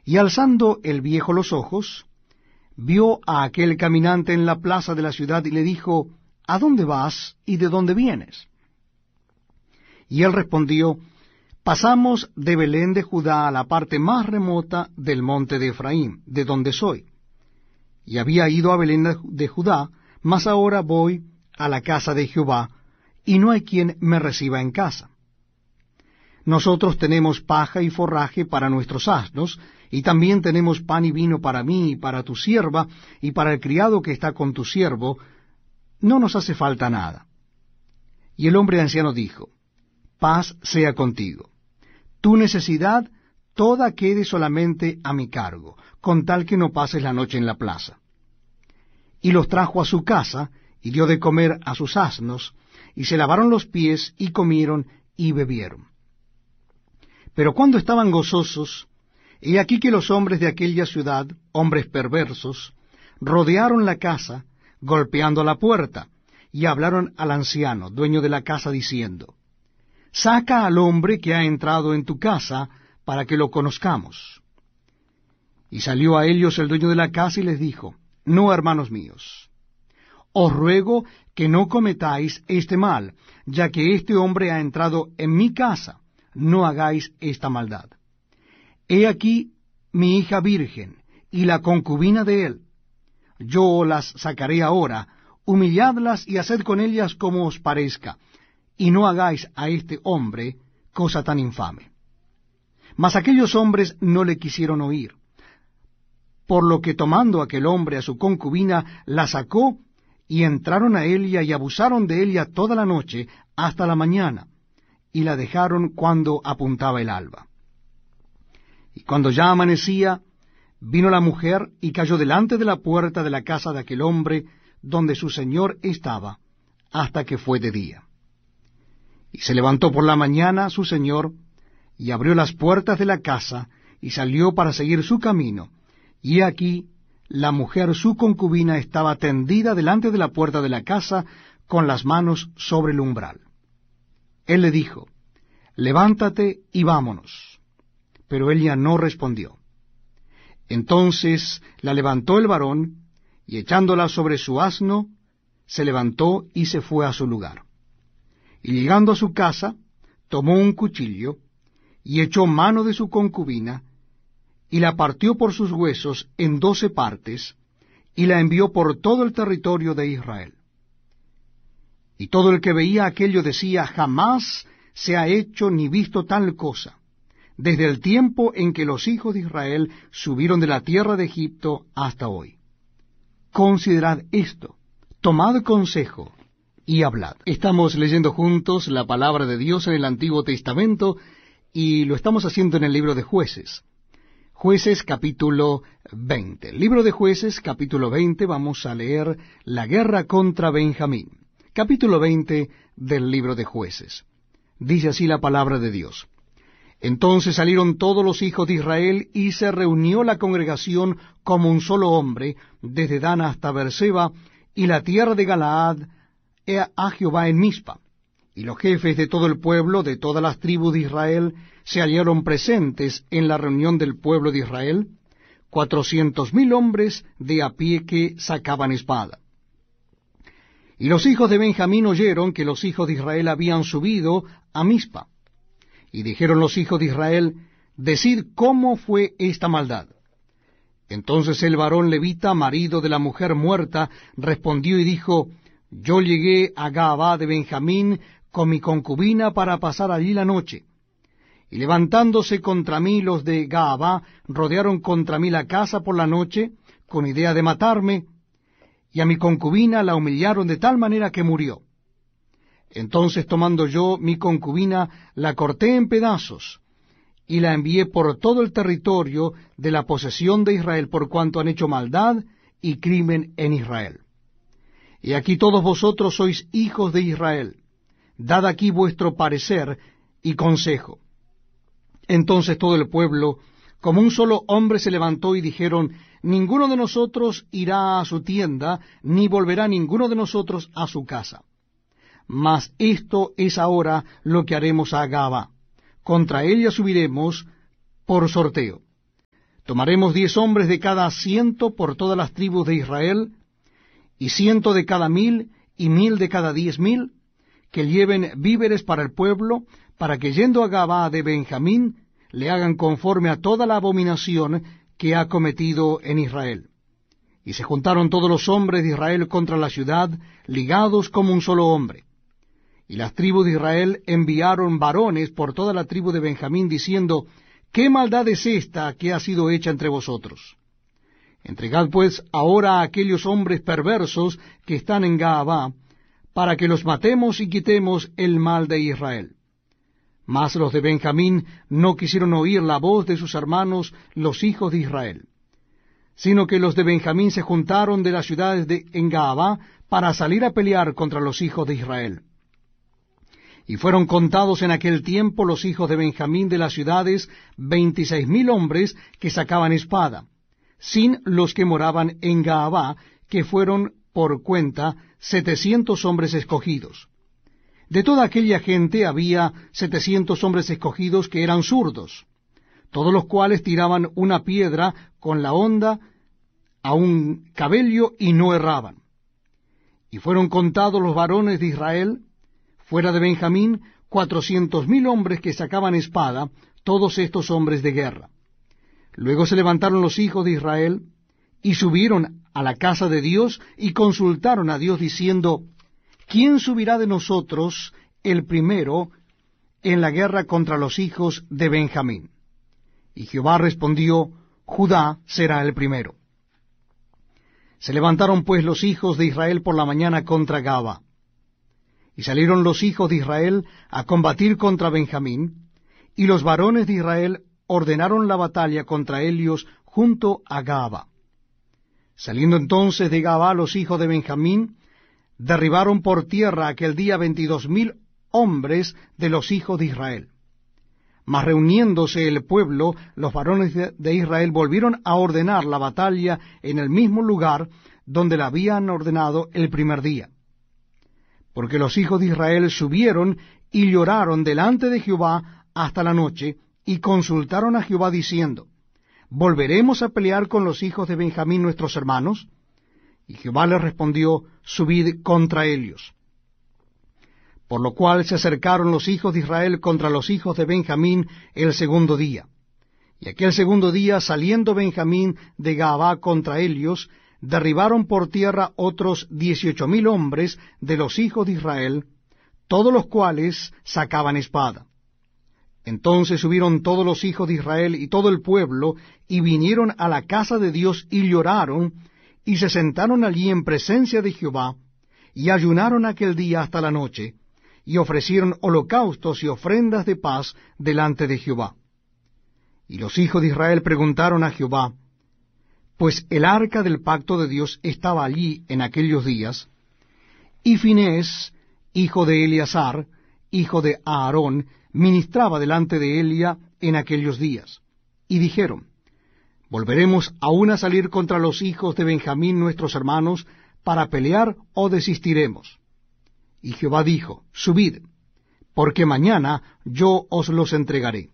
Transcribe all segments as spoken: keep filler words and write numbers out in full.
Y alzando el viejo los ojos, vio a aquel caminante en la plaza de la ciudad y le dijo, ¿a dónde vas y de dónde vienes? Y él respondió, pasamos de Belén de Judá a la parte más remota del monte de Efraín, de donde soy. Y había ido a Belén de Judá, mas ahora voy a la casa de Jehová, y no hay quien me reciba en casa. Nosotros tenemos paja y forraje para nuestros asnos, y también tenemos pan y vino para mí y para tu sierva, y para el criado que está con tu siervo, no nos hace falta nada. Y el hombre anciano dijo, paz sea contigo. Tu necesidad toda quede solamente a mi cargo, con tal que no pases la noche en la plaza. Y los trajo a su casa, y dio de comer a sus asnos, y se lavaron los pies, y comieron, y bebieron. Pero cuando estaban gozosos, he aquí que los hombres de aquella ciudad, hombres perversos, rodearon la casa, golpeando la puerta, y hablaron al anciano, dueño de la casa, diciendo, saca al hombre que ha entrado en tu casa, para que lo conozcamos. Y salió a ellos el dueño de la casa y les dijo, no, hermanos míos, os ruego que no cometáis este mal, ya que este hombre ha entrado en mi casa, no hagáis esta maldad. He aquí mi hija virgen, y la concubina de él. Yo las sacaré ahora, humilladlas y haced con ellas como os parezca, y no hagáis a este hombre cosa tan infame. Mas aquellos hombres no le quisieron oír, por lo que tomando aquel hombre a su concubina, la sacó, y entraron a ella y abusaron de ella toda la noche hasta la mañana, y la dejaron cuando apuntaba el alba. Y cuando ya amanecía, vino la mujer y cayó delante de la puerta de la casa de aquel hombre, donde su señor estaba, hasta que fue de día. Y se levantó por la mañana su señor, y abrió las puertas de la casa, y salió para seguir su camino, y he aquí, la mujer su concubina estaba tendida delante de la puerta de la casa, con las manos sobre el umbral. Él le dijo, levántate y vámonos. Pero ella no respondió. Entonces la levantó el varón, y echándola sobre su asno, se levantó y se fue a su lugar. Y llegando a su casa, tomó un cuchillo, y echó mano de su concubina, y la partió por sus huesos en doce partes, y la envió por todo el territorio de Israel. Y todo el que veía aquello decía, jamás se ha hecho ni visto tal cosa, desde el tiempo en que los hijos de Israel subieron de la tierra de Egipto hasta hoy. Considerad esto, tomad consejo y hablad. Estamos leyendo juntos la palabra de Dios en el Antiguo Testamento, y lo estamos haciendo en el libro de Jueces. Jueces capítulo veinte. Libro de Jueces capítulo veinte, vamos a leer la guerra contra Benjamín. Capítulo veinte del libro de Jueces. Dice así la palabra de Dios. Entonces salieron todos los hijos de Israel, y se reunió la congregación como un solo hombre, desde Dan hasta Beerseba, y la tierra de Galaad, a Jehová en Mizpa. Y los jefes de todo el pueblo, de todas las tribus de Israel, se hallaron presentes en la reunión del pueblo de Israel, cuatrocientos mil hombres de a pie que sacaban espada. Y los hijos de Benjamín oyeron que los hijos de Israel habían subido a Mizpa. Y dijeron los hijos de Israel, decid cómo fue esta maldad. Entonces el varón levita, marido de la mujer muerta, respondió y dijo, yo llegué a Gabaa de Benjamín con mi concubina para pasar allí la noche. Y levantándose contra mí los de Gabaa, rodearon contra mí la casa por la noche, con idea de matarme, y a mi concubina la humillaron de tal manera que murió. Entonces tomando yo mi concubina, la corté en pedazos, y la envié por todo el territorio de la posesión de Israel, por cuanto han hecho maldad y crimen en Israel. Y aquí todos vosotros sois hijos de Israel, dad aquí vuestro parecer y consejo. Entonces todo el pueblo, como un solo hombre, se levantó y dijeron, ninguno de nosotros irá a su tienda, ni volverá ninguno de nosotros a su casa. Mas esto es ahora lo que haremos a Gabaa. Contra ella subiremos por sorteo. Tomaremos diez hombres de cada ciento por todas las tribus de Israel, y ciento de cada mil, y mil de cada diez mil, que lleven víveres para el pueblo, para que yendo a Gabaa de Benjamín, le hagan conforme a toda la abominación que ha cometido en Israel. Y se juntaron todos los hombres de Israel contra la ciudad, ligados como un solo hombre. Y las tribus de Israel enviaron varones por toda la tribu de Benjamín, diciendo, ¿qué maldad es esta que ha sido hecha entre vosotros? Entregad pues ahora a aquellos hombres perversos que están en Gabaa, para que los matemos y quitemos el mal de Israel. Mas los de Benjamín no quisieron oír la voz de sus hermanos, los hijos de Israel, sino que los de Benjamín se juntaron de las ciudades de en Gabaa para salir a pelear contra los hijos de Israel. Y fueron contados en aquel tiempo los hijos de Benjamín de las ciudades veintiséis mil hombres que sacaban espada, sin los que moraban en Gabaa, que fueron por cuenta setecientos hombres escogidos. De toda aquella gente había setecientos hombres escogidos que eran zurdos, todos los cuales tiraban una piedra con la honda a un cabello y no erraban. Y fueron contados los varones de Israel, fuera de Benjamín, cuatrocientos mil hombres que sacaban espada, todos estos hombres de guerra. Luego se levantaron los hijos de Israel, y subieron a la casa de Dios, y consultaron a Dios, diciendo, ¿quién subirá de nosotros el primero en la guerra contra los hijos de Benjamín? Y Jehová respondió, Judá será el primero. Se levantaron pues los hijos de Israel por la mañana contra Gabaa. Y salieron los hijos de Israel a combatir contra Benjamín, y los varones de Israel ordenaron la batalla contra ellos junto a Gabaa. Saliendo entonces de Gabaa los hijos de Benjamín, derribaron por tierra aquel día veintidós mil hombres de los hijos de Israel. Mas reuniéndose el pueblo, los varones de Israel volvieron a ordenar la batalla en el mismo lugar donde la habían ordenado el primer día. Porque los hijos de Israel subieron y lloraron delante de Jehová hasta la noche, y consultaron a Jehová diciendo, ¿volveremos a pelear con los hijos de Benjamín nuestros hermanos? Y Jehová les respondió, subid contra ellos. Por lo cual se acercaron los hijos de Israel contra los hijos de Benjamín el segundo día. Y aquel segundo día, saliendo Benjamín de Gabaa contra ellos, derribaron por tierra otros dieciocho mil hombres de los hijos de Israel, todos los cuales sacaban espada. Entonces subieron todos los hijos de Israel y todo el pueblo, y vinieron a la casa de Dios, y lloraron, y se sentaron allí en presencia de Jehová, y ayunaron aquel día hasta la noche, y ofrecieron holocaustos y ofrendas de paz delante de Jehová. Y los hijos de Israel preguntaron a Jehová, pues el arca del pacto de Dios estaba allí en aquellos días, y Finés, hijo de Eleazar, hijo de Aarón, ministraba delante de Elia en aquellos días. Y dijeron, ¿volveremos aún a salir contra los hijos de Benjamín nuestros hermanos para pelear, o desistiremos? Y Jehová dijo, subid, porque mañana yo os los entregaré.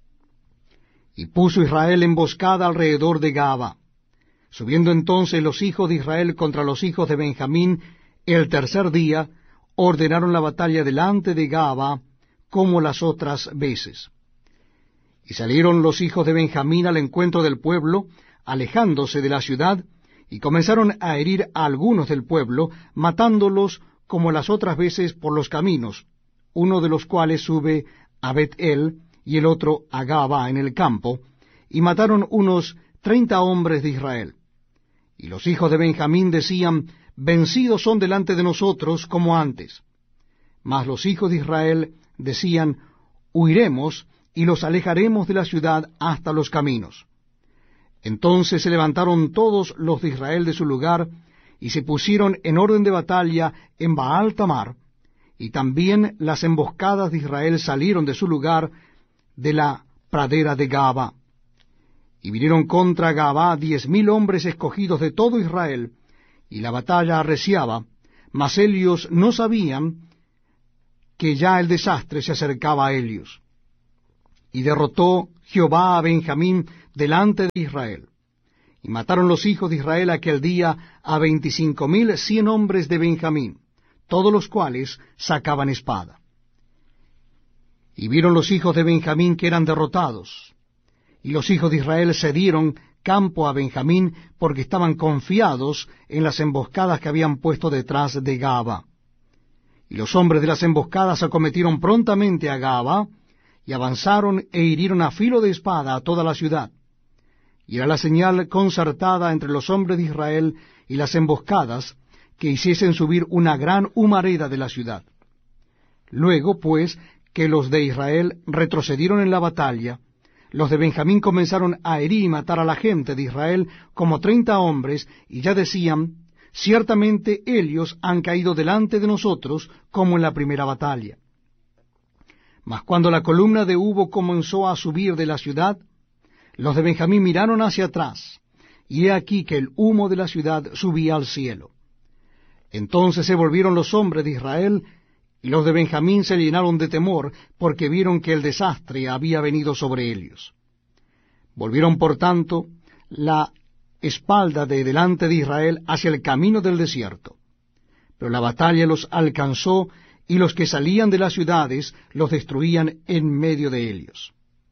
Y puso Israel emboscada alrededor de Gabaa. Subiendo entonces los hijos de Israel contra los hijos de Benjamín, el tercer día, ordenaron la batalla delante de Gabaa, como las otras veces. Y salieron los hijos de Benjamín al encuentro del pueblo, alejándose de la ciudad, y comenzaron a herir a algunos del pueblo, matándolos como las otras veces por los caminos, uno de los cuales sube a Bet-el, y el otro a Gabaa en el campo, y mataron unos treinta hombres de Israel. Y los hijos de Benjamín decían, vencidos son delante de nosotros como antes. Mas los hijos de Israel decían, huiremos y los alejaremos de la ciudad hasta los caminos. Entonces se levantaron todos los de Israel de su lugar, y se pusieron en orden de batalla en Baal Tamar, y también las emboscadas de Israel salieron de su lugar de la pradera de Gabaa. Y vinieron contra Gabaa diez mil hombres escogidos de todo Israel, y la batalla arreciaba, mas ellos no sabían que ya el desastre se acercaba a ellos. Y derrotó Jehová a Benjamín delante de Israel. Y mataron los hijos de Israel aquel día a veinticinco mil cien hombres de Benjamín, todos los cuales sacaban espada. Y vieron los hijos de Benjamín que eran derrotados, y los hijos de Israel cedieron campo a Benjamín, porque estaban confiados en las emboscadas que habían puesto detrás de Gaba. Y los hombres de las emboscadas acometieron prontamente a Gaba, y avanzaron e hirieron a filo de espada a toda la ciudad. Y era la señal concertada entre los hombres de Israel y las emboscadas, que hiciesen subir una gran humareda de la ciudad. Luego, pues, que los de Israel retrocedieron en la batalla, los de Benjamín comenzaron a herir y matar a la gente de Israel como treinta hombres, y ya decían, ciertamente ellos han caído delante de nosotros como en la primera batalla. Mas cuando la columna de humo comenzó a subir de la ciudad, los de Benjamín miraron hacia atrás, y he aquí que el humo de la ciudad subía al cielo. Entonces se volvieron los hombres de Israel, y los de Benjamín se llenaron de temor, porque vieron que el desastre había venido sobre ellos. Volvieron, por tanto, la espalda de delante de Israel hacia el camino del desierto. Pero la batalla los alcanzó, y los que salían de las ciudades los destruían en medio de ellos.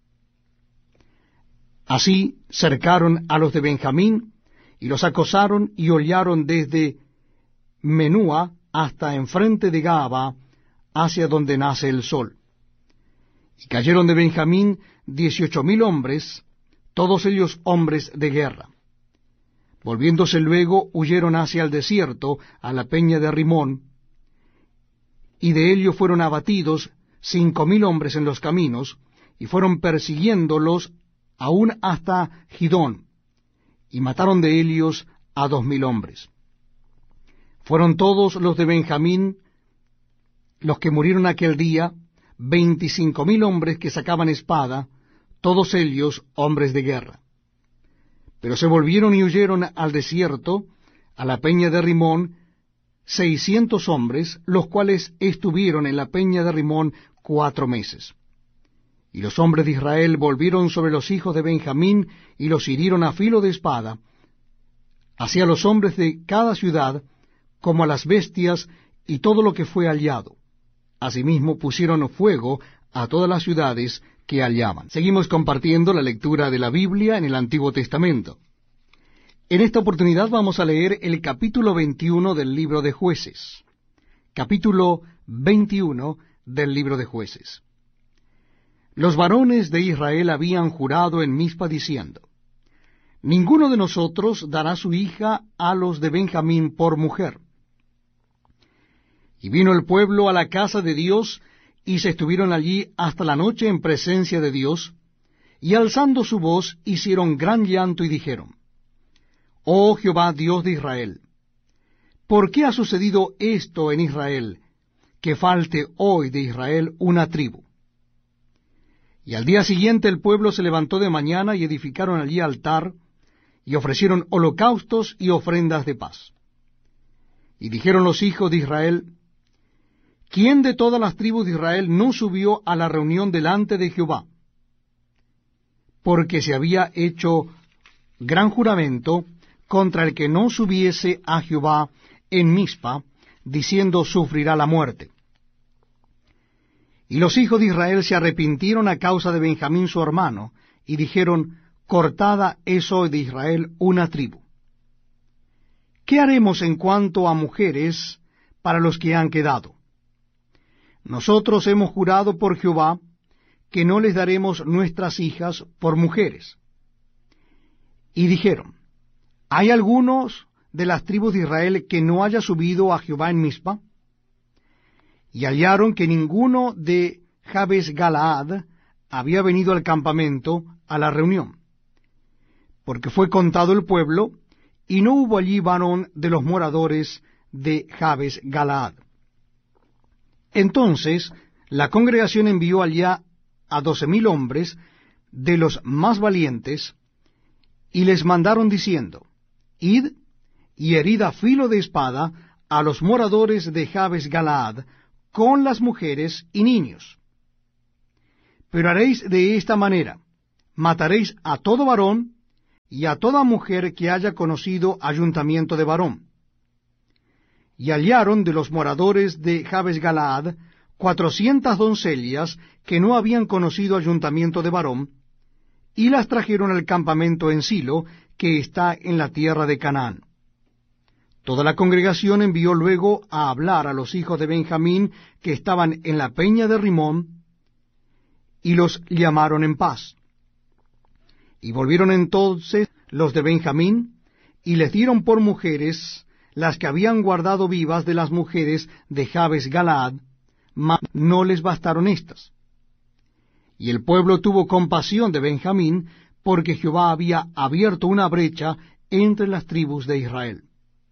Así cercaron a los de Benjamín, y los acosaron y hollaron desde Menúa hasta enfrente de Gaba, hacia donde nace el sol. Y cayeron de Benjamín dieciocho mil hombres, todos ellos hombres de guerra. Volviéndose luego, huyeron hacia el desierto, a la peña de Rimón, y de ellos fueron abatidos cinco mil hombres en los caminos, y fueron persiguiéndolos aún hasta Gidón, y mataron de ellos a dos mil hombres. Fueron todos los de Benjamín, los que murieron aquel día, veinticinco mil hombres que sacaban espada, todos ellos hombres de guerra. Pero se volvieron y huyeron al desierto, a la peña de Rimón, seiscientos hombres, los cuales estuvieron en la peña de Rimón cuatro meses. Y los hombres de Israel volvieron sobre los hijos de Benjamín, y los hirieron a filo de espada, hacia los hombres de cada ciudad, como a las bestias y todo lo que fue hallado. Asimismo pusieron fuego a todas las ciudades que hallaban. Seguimos compartiendo la lectura de la Biblia en el Antiguo Testamento. En esta oportunidad vamos a leer el capítulo veintiuno del libro de Jueces. Capítulo veintiuno del libro de Jueces. Los varones de Israel habían jurado en Mizpa diciendo, ninguno de nosotros dará su hija a los de Benjamín por mujer. Y vino el pueblo a la casa de Dios, y se estuvieron allí hasta la noche en presencia de Dios, y alzando su voz hicieron gran llanto y dijeron, Oh Jehová Dios de Israel, ¿por qué ha sucedido esto en Israel, que falte hoy de Israel una tribu? Y al día siguiente el pueblo se levantó de mañana y edificaron allí altar, y ofrecieron holocaustos y ofrendas de paz. Y dijeron los hijos de Israel, ¿quién de todas las tribus de Israel no subió a la reunión delante de Jehová? Porque se había hecho gran juramento contra el que no subiese a Jehová en Mizpa, diciendo sufrirá la muerte. Y los hijos de Israel se arrepintieron a causa de Benjamín su hermano, y dijeron, cortada es hoy de Israel una tribu. ¿Qué haremos en cuanto a mujeres para los que han quedado? Nosotros hemos jurado por Jehová que no les daremos nuestras hijas por mujeres. Y dijeron, ¿hay algunos de las tribus de Israel que no haya subido a Jehová en Mizpa? Y hallaron que ninguno de Jabes Galaad había venido al campamento a la reunión, porque fue contado el pueblo, y no hubo allí varón de los moradores de Jabes Galaad. Entonces la congregación envió allá a doce mil hombres de los más valientes, y les mandaron diciendo, Id y herid a filo de espada a los moradores de Jabes Galaad, con las mujeres y niños. Pero haréis de esta manera, mataréis a todo varón y a toda mujer que haya conocido ayuntamiento de varón. Y hallaron de los moradores de Jabes Galaad cuatrocientas doncellas que no habían conocido ayuntamiento de varón, y las trajeron al campamento en Silo, que está en la tierra de Canaán. Toda la congregación envió luego a hablar a los hijos de Benjamín que estaban en la peña de Rimón, y los llamaron en paz. Y volvieron entonces los de Benjamín, y les dieron por mujeres las que habían guardado vivas de las mujeres de Jabes Galaad, mas no les bastaron estas. Y el pueblo tuvo compasión de Benjamín, porque Jehová había abierto una brecha entre las tribus de Israel.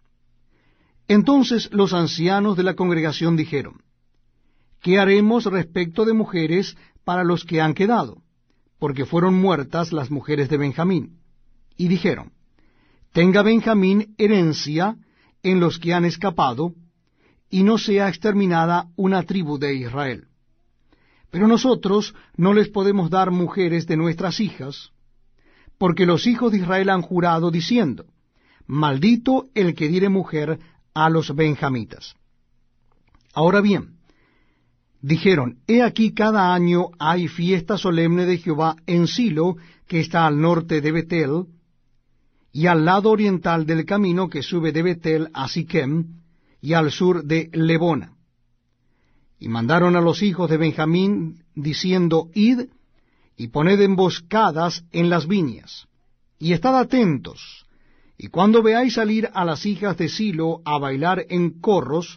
Entonces los ancianos de la congregación dijeron, ¿qué haremos respecto de mujeres para los que han quedado? Porque fueron muertas las mujeres de Benjamín. Y dijeron, tenga Benjamín herencia en los que han escapado, y no sea exterminada una tribu de Israel. Pero nosotros no les podemos dar mujeres de nuestras hijas, porque los hijos de Israel han jurado diciendo, maldito el que diere mujer a los benjamitas. Ahora bien, dijeron, he aquí cada año hay fiesta solemne de Jehová en Silo, que está al norte de Betel, y al lado oriental del camino que sube de Betel a Siquem, y al sur de Lebona. Y mandaron a los hijos de Benjamín, diciendo, id, y poned emboscadas en las viñas, y estad atentos, y cuando veáis salir a las hijas de Silo a bailar en corros,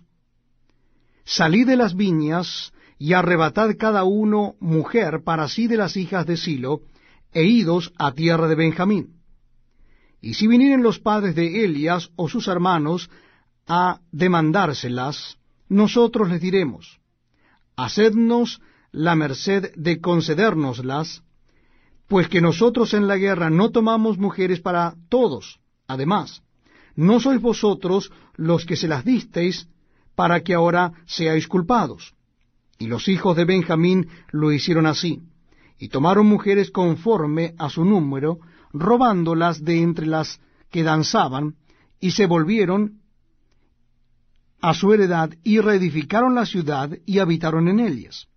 salid de las viñas, y arrebatad cada uno mujer para sí de las hijas de Silo, e idos a tierra de Benjamín. Y si vinieren los padres de Elias o sus hermanos a demandárselas, nosotros les diremos, hacednos la merced de concedérnoslas, pues que nosotros en la guerra no tomamos mujeres para todos. Además, no sois vosotros los que se las disteis para que ahora seáis culpados. Y los hijos de Benjamín lo hicieron así, y tomaron mujeres conforme a su número, robándolas de entre las que danzaban, y se volvieron a su heredad, y reedificaron la ciudad, y habitaron en ellas.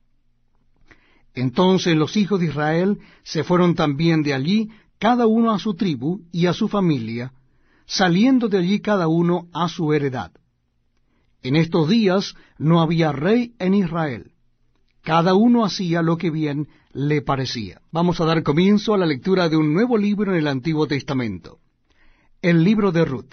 Entonces los hijos de Israel se fueron también de allí, cada uno a su tribu y a su familia, saliendo de allí cada uno a su heredad. En estos días no había rey en Israel. Cada uno hacía lo que bien le parecía. Vamos a dar comienzo a la lectura de un nuevo libro en el Antiguo Testamento. El libro de Ruth.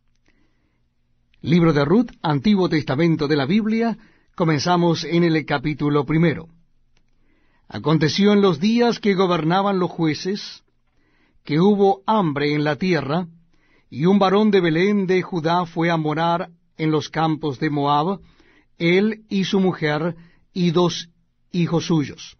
Libro de Ruth, Antiguo Testamento de la Biblia. Comenzamos en el capítulo primero. Aconteció en los días que gobernaban los jueces, que hubo hambre en la tierra, y un varón de Belén de Judá fue a morar en los campos de Moab, él y su mujer y dos hijos suyos.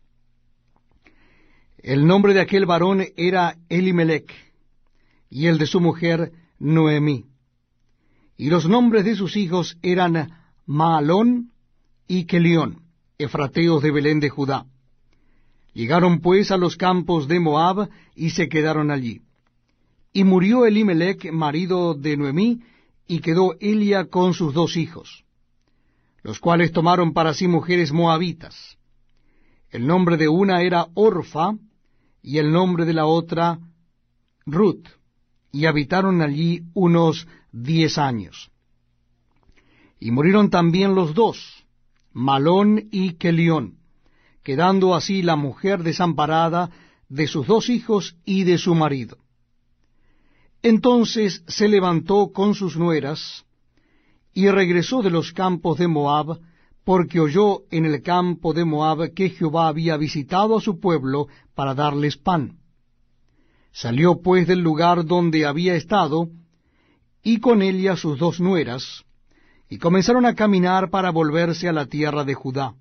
El nombre de aquel varón era Elimelech, y el de su mujer Noemí. Y los nombres de sus hijos eran Maalón y Kelión, efrateos de Belén de Judá. Llegaron pues a los campos de Moab, y se quedaron allí. Y murió Elimelech, marido de Noemí, y quedó Elia con sus dos hijos, los cuales tomaron para sí mujeres moabitas. El nombre de una era Orfa, y el nombre de la otra Ruth, y habitaron allí unos diez años. Y murieron también los dos, Malón y Kelión, quedando así la mujer desamparada de sus dos hijos y de su marido. Entonces se levantó con sus nueras, y regresó de los campos de Moab, porque oyó en el campo de Moab que Jehová había visitado a su pueblo para darles pan. Salió pues del lugar donde había estado, y con ella sus dos nueras, y comenzaron a caminar para volverse a la tierra de Judá.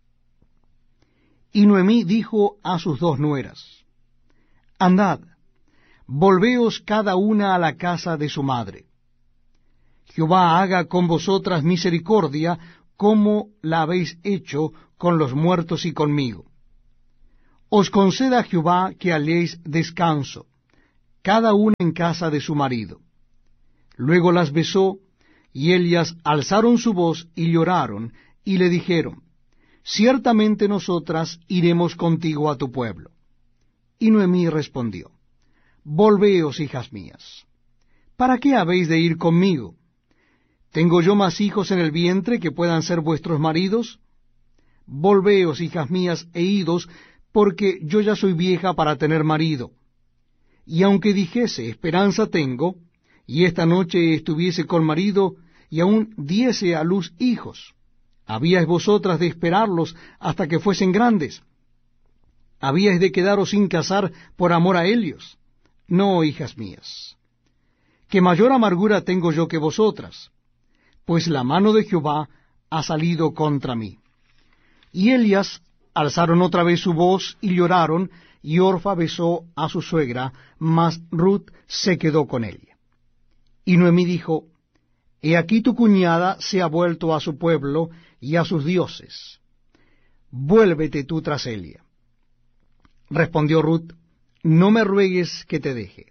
Y Noemí dijo a sus dos nueras, andad, volveos cada una a la casa de su madre. Jehová haga con vosotras misericordia, como la habéis hecho con los muertos y conmigo. Os conceda Jehová que halléis descanso, cada una en casa de su marido. Luego las besó, y ellas alzaron su voz y lloraron, y le dijeron, ciertamente nosotras iremos contigo a tu pueblo. Y Noemí respondió, volveos, hijas mías. ¿Para qué habéis de ir conmigo? ¿Tengo yo más hijos en el vientre que puedan ser vuestros maridos? Volveos, hijas mías, e idos, porque yo ya soy vieja para tener marido. Y aunque dijese, esperanza tengo, y esta noche estuviese con marido, y aún diese a luz hijos, ¿habíais vosotras de esperarlos hasta que fuesen grandes? ¿Habíais de quedaros sin casar por amor a ellos? No, hijas mías, que mayor amargura tengo yo que vosotras, pues la mano de Jehová ha salido contra mí. Y ellas alzaron otra vez su voz y lloraron, y Orfa besó a su suegra, mas Ruth se quedó con ella. Y Noemí dijo, he aquí tu cuñada se ha vuelto a su pueblo y a sus dioses. Vuélvete tú tras ella. Respondió Ruth, no me ruegues que te deje,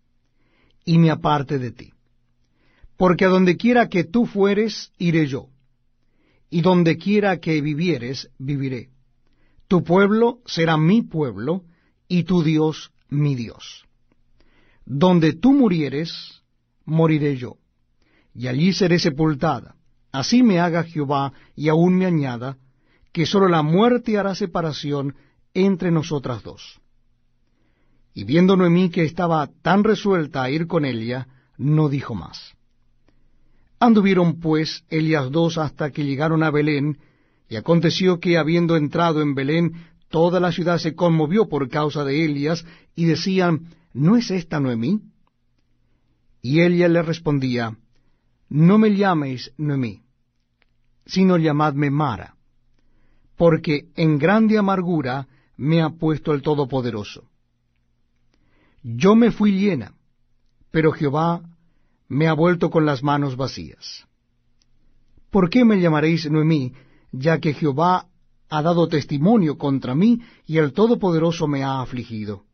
y me aparte de ti. Porque a donde quiera que tú fueres, iré yo, y donde quiera que vivieres, viviré. Tu pueblo será mi pueblo, y tu Dios mi Dios. Donde tú murieres, moriré yo, y allí seré sepultada. Así me haga Jehová, y aún me añada, que sólo la muerte hará separación entre nosotras dos. Y viendo Noemí que estaba tan resuelta a ir con ella, no dijo más. Anduvieron pues ellas dos hasta que llegaron a Belén, y aconteció que habiendo entrado en Belén, toda la ciudad se conmovió por causa de ellas, y decían, ¿no es esta Noemí? Y ella le respondía, no me llaméis Noemí, sino llamadme Mara, porque en grande amargura me ha puesto el Todopoderoso. Yo me fui llena, pero Jehová me ha vuelto con las manos vacías. ¿Por qué me llamaréis Noemí, ya que Jehová ha dado testimonio contra mí, y el Todopoderoso me ha afligido?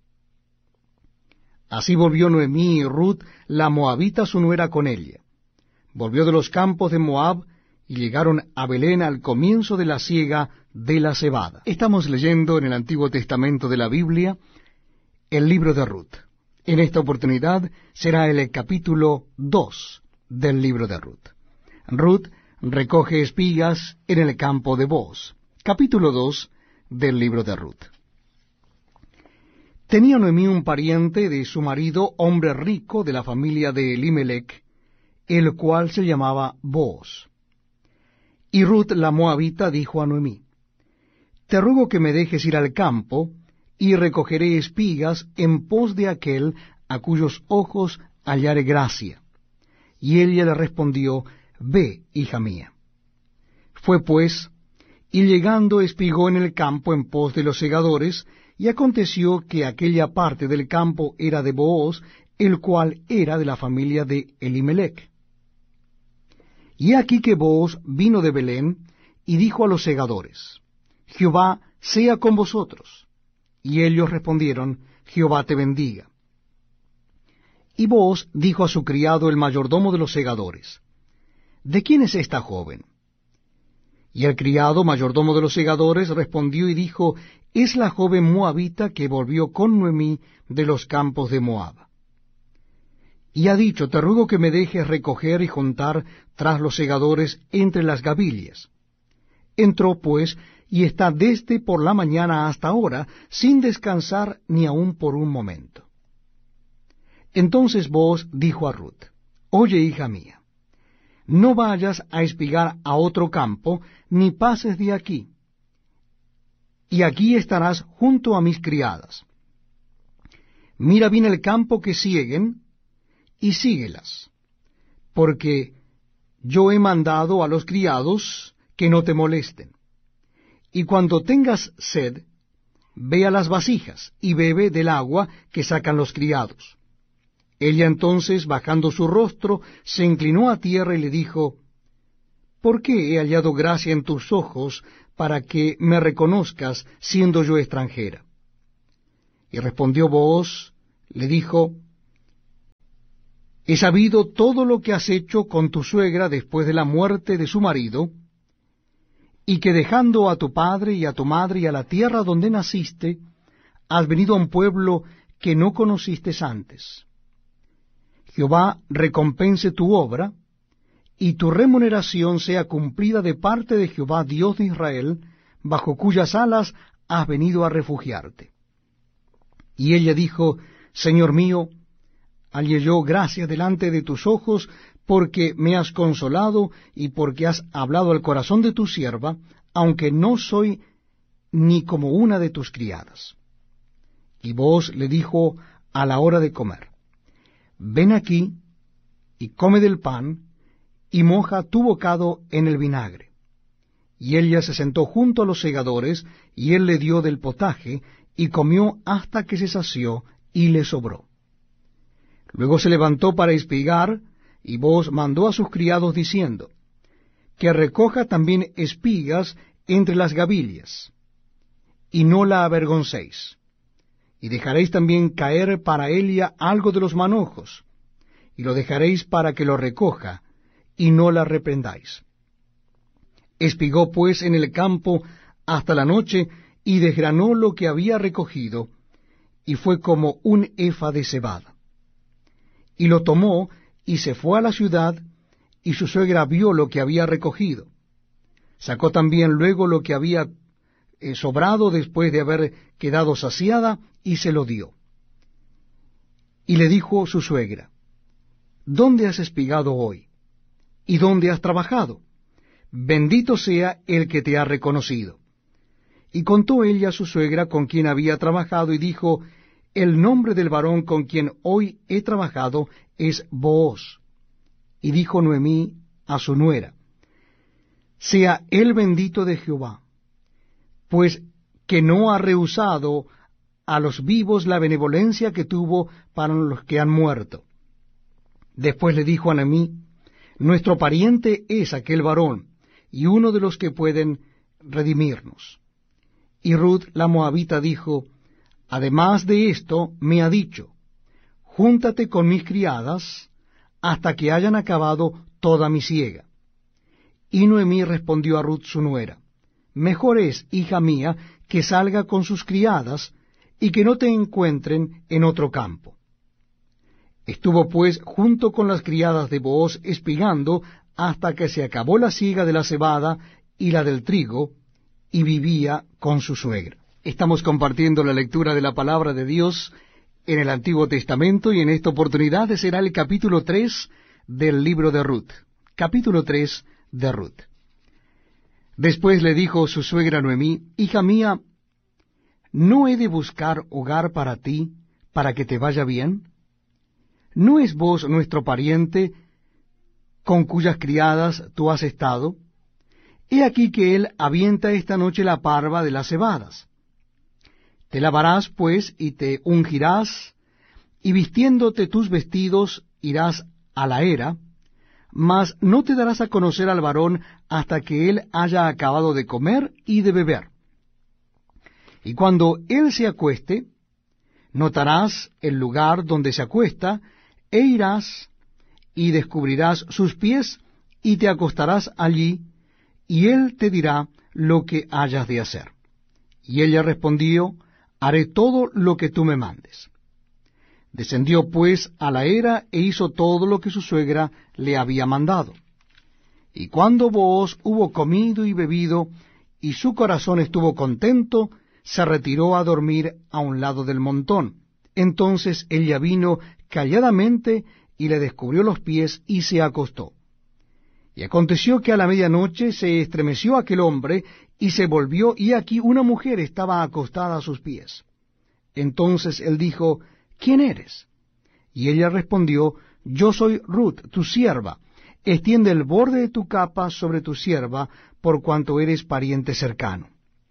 Así volvió Noemí y Ruth, la moabita, su nuera, con ella. Volvió de los campos de Moab, y llegaron a Belén al comienzo de la siega de la cebada. Estamos leyendo en el Antiguo Testamento de la Biblia el libro de Ruth. En esta oportunidad será el capítulo dos del libro de Ruth. Ruth recoge espigas en el campo de Booz. Capítulo dos del libro de Ruth. Tenía Noemí un pariente de su marido, hombre rico de la familia de Elimelech, el cual se llamaba Booz. Y Ruth la moabita dijo a Noemí, te ruego que me dejes ir al campo, y recogeré espigas en pos de aquel a cuyos ojos hallare gracia. Y ella le respondió, ve, hija mía. Fue pues, y llegando espigó en el campo en pos de los segadores, y aconteció que aquella parte del campo era de Booz, el cual era de la familia de Elimelech. Y aquí que Booz vino de Belén, y dijo a los segadores, Jehová sea con vosotros. Y ellos respondieron, Jehová te bendiga. Y Booz dijo a su criado el mayordomo de los segadores, ¿de quién es esta joven? Y el criado mayordomo de los segadores respondió y dijo, es la joven moabita que volvió con Noemí de los campos de Moab. Y ha dicho, te ruego que me dejes recoger y juntar tras los segadores entre las gavillas. Entró pues, y está desde por la mañana hasta ahora, sin descansar ni aun por un momento. Entonces Booz dijo a Ruth, oye, hija mía, no vayas a espigar a otro campo, ni pases de aquí, y aquí estarás junto a mis criadas. Mira bien el campo que sieguen, y síguelas, porque yo he mandado a los criados que no te molesten. Y cuando tengas sed, ve a las vasijas, y bebe del agua que sacan los criados. Ella entonces, bajando su rostro, se inclinó a tierra y le dijo, ¿por qué he hallado gracia en tus ojos para que me reconozcas siendo yo extranjera? Y respondió Booz, le dijo, he sabido todo lo que has hecho con tu suegra después de la muerte de su marido, y que dejando a tu padre y a tu madre y a la tierra donde naciste, has venido a un pueblo que no conociste antes. Jehová recompense tu obra, y tu remuneración sea cumplida de parte de Jehová Dios de Israel, bajo cuyas alas has venido a refugiarte. Y ella dijo, Señor mío, hallé yo gracia delante de tus ojos, porque me has consolado y porque has hablado al corazón de tu sierva, aunque no soy ni como una de tus criadas. Y Booz le dijo a la hora de comer, ven aquí y come del pan, y moja tu bocado en el vinagre. Y ella se sentó junto a los segadores, y él le dio del potaje, y comió hasta que se sació, y le sobró. Luego se levantó para espigar, y Booz mandó a sus criados diciendo, que recoja también espigas entre las gavillas, y no la avergoncéis. Y dejaréis también caer para ella algo de los manojos, y lo dejaréis para que lo recoja, y no la reprendáis. Espigó pues en el campo hasta la noche, y desgranó lo que había recogido, y fue como un efa de cebada. Y lo tomó, y se fue a la ciudad, y su suegra vio lo que había recogido. Sacó también luego lo que había eh, sobrado después de haber quedado saciada, y se lo dio. Y le dijo su suegra, ¿dónde has espigado hoy? ¿Y dónde has trabajado? Bendito sea el que te ha reconocido. Y contó ella a su suegra con quien había trabajado, y dijo, el nombre del varón con quien hoy he trabajado es Booz. Y dijo Noemí a su nuera, sea él bendito de Jehová, pues que no ha rehusado a los vivos la benevolencia que tuvo para los que han muerto. Después le dijo a Noemí, nuestro pariente es aquel varón, y uno de los que pueden redimirnos. Y Ruth la moabita dijo, además de esto me ha dicho, júntate con mis criadas hasta que hayan acabado toda mi siega. Y Noemí respondió a Ruth su nuera, mejor es, hija mía, que salga con sus criadas, y que no te encuentren en otro campo. Estuvo pues junto con las criadas de Booz espigando hasta que se acabó la siega de la cebada y la del trigo, y vivía con su suegra. Estamos compartiendo la lectura de la palabra de Dios en el Antiguo Testamento, y en esta oportunidad será el capítulo tres del libro de Ruth. Capítulo tres de Ruth. Después le dijo su suegra Noemí, hija mía, ¿no he de buscar hogar para ti, para que te vaya bien? ¿No es vos nuestro pariente, con cuyas criadas tú has estado? He aquí que él avienta esta noche la parva de las cebadas. Te lavarás, pues, y te ungirás, y vistiéndote tus vestidos irás a la era, mas no te darás a conocer al varón hasta que él haya acabado de comer y de beber. Y cuando él se acueste, notarás el lugar donde se acuesta, e irás y descubrirás sus pies, y te acostarás allí, y él te dirá lo que hayas de hacer. Y ella respondió, haré todo lo que tú me mandes. Descendió pues a la era, e hizo todo lo que su suegra le había mandado. Y cuando Booz hubo comido y bebido, y su corazón estuvo contento, se retiró a dormir a un lado del montón. Entonces ella vino calladamente, y le descubrió los pies, y se acostó. Y aconteció que a la medianoche se estremeció aquel hombre, y se volvió, y aquí una mujer estaba acostada a sus pies. Entonces él dijo, ¿quién eres? Y ella respondió, yo soy Ruth, tu sierva. Extiende el borde de tu capa sobre tu sierva, por cuanto eres pariente cercano.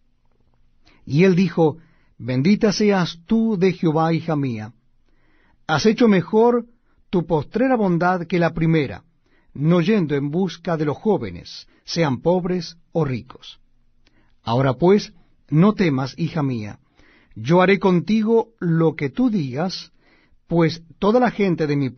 Y él dijo, bendita seas tú de Jehová, hija mía. Has hecho mejor tu postrera bondad que la primera, no yendo en busca de los jóvenes, sean pobres o ricos. Ahora pues, no temas, hija mía, yo haré contigo lo que tú digas, pues toda la gente de mi